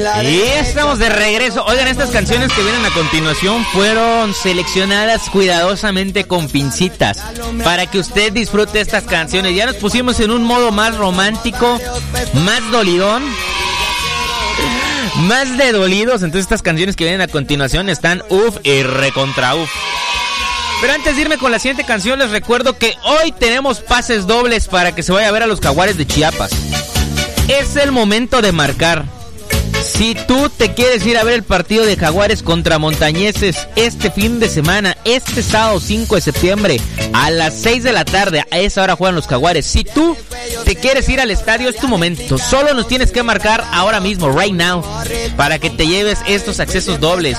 Y estamos de regreso. Oigan, estas canciones que vienen a continuación fueron seleccionadas cuidadosamente con pincitas para que usted disfrute estas canciones. Ya nos pusimos en un modo más romántico, más dolidón, más de dolidos. Entonces estas canciones que vienen a continuación están uf y recontra uf. Pero antes de irme con la siguiente canción, les recuerdo que hoy tenemos pases dobles para que se vaya a ver a los Jaguares de Chiapas. Es el momento de marcar. Si tú te quieres ir a ver el partido de Jaguares contra Montañeses este fin de semana, este sábado 5 de septiembre a las 6 de la tarde, a esa hora juegan los Jaguares. Si tú te quieres ir al estadio, es tu momento. Solo nos tienes que marcar ahora mismo, right now, para que te lleves estos accesos dobles.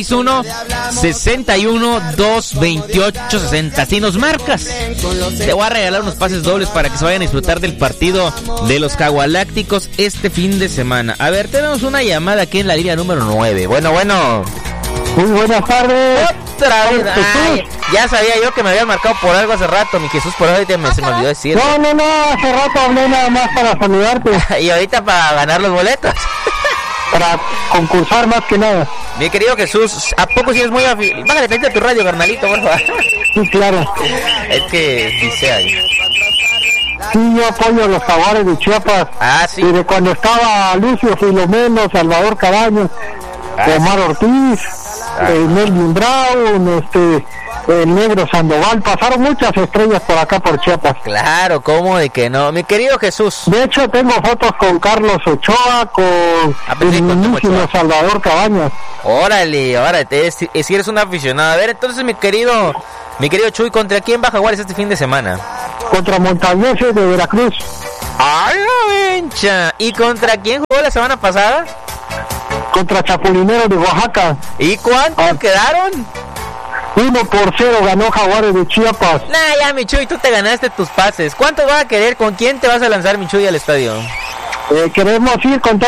961-61-228-60. Si nos marcas, te voy a regalar unos pases dobles para que se vayan a disfrutar del partido de los Jagualácticos este fin de semana. A ver, tenemos una llamada aquí en la línea número 9. Bueno. Muy buenas tardes. Otra vez. Ay, ya sabía yo que me habían marcado por algo hace rato, mi Jesús, por ahorita se me olvidó decir. No, hace rato hablé nada más para saludarte. Y ahorita para ganar los boletos. Para concursar más que nada. Mi querido Jesús, ¿a poco si eres muy bájale frente a tu radio, carnalito, por favor? Sí, claro. Es que dice ahí. Sí, yo apoyo a los Jaguares de Chiapas. Ah, sí. Y de cuando estaba Lucio Filomeno, Salvador Cabaños, Omar Ortiz, Melvin Brown, el Negro Sandoval, pasaron muchas estrellas por acá por Chiapas. Claro, ¿cómo de que no? Mi querido Jesús. De hecho, tengo fotos con Carlos Ochoa, con el mismísimo Salvador Cabañas. Órale, si eres un aficionado. A ver, entonces, mi querido Chuy, ¿contra quién va Jaguares este fin de semana? Contra Montañeses de Veracruz. ¡Ay, la vencha! ¿Y contra quién jugó la semana pasada? Contra Chapulinero de Oaxaca. ¿Y cuánto quedaron? 1-0 ganó Jaguares de Chiapas. Nah, ya, mi Chuy, tú te ganaste tus pases. ¿Cuánto vas a querer? ¿Con quién te vas a lanzar, mi Chuy, al estadio? Queremos ir con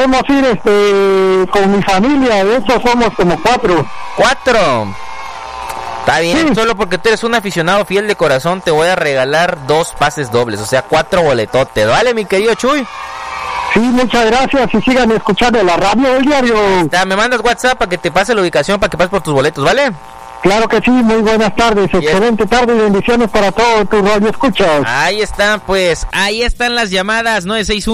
mi familia. De hecho, somos como 4. ¿4? Está bien, sí. Solo porque tú eres un aficionado fiel de corazón, te voy a regalar 2 pases dobles, o sea, 4 boletotes. ¿Vale, mi querido Chuy? Sí, muchas gracias y sigan escuchando la radio del diario. Me mandas WhatsApp para que te pase la ubicación, para que pases por tus boletos, ¿vale? Claro que sí, muy buenas tardes, excelente tarde y bendiciones para todos tus radio escuchas. Ahí están, pues, ahí están las llamadas,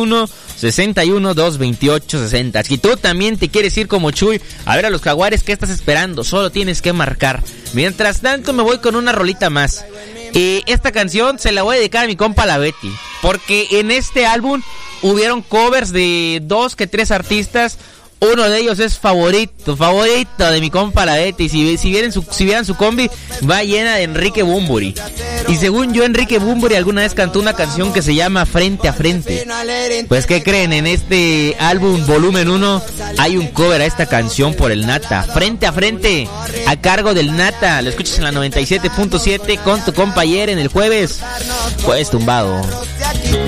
961-61-228-60. Si tú también te quieres ir como Chuy a ver a los Jaguares, ¿qué estás esperando? Solo tienes que marcar. Mientras tanto me voy con una rolita más. Esta canción se la voy a dedicar a mi compa la Betty, porque en este álbum hubieron covers de 2 que 3 artistas. Uno de ellos es favorito de mi compa la Betty. Si vieran su combi, va llena de Enrique Bunbury. Y según yo, Enrique Bunbury alguna vez cantó una canción que se llama Frente a Frente. Pues, ¿qué creen? En este álbum volumen 1 hay un cover a esta canción por el Nata. Frente a Frente, a cargo del Nata. Lo escuchas en la 97.7 con tu compa ayer en el jueves tumbado.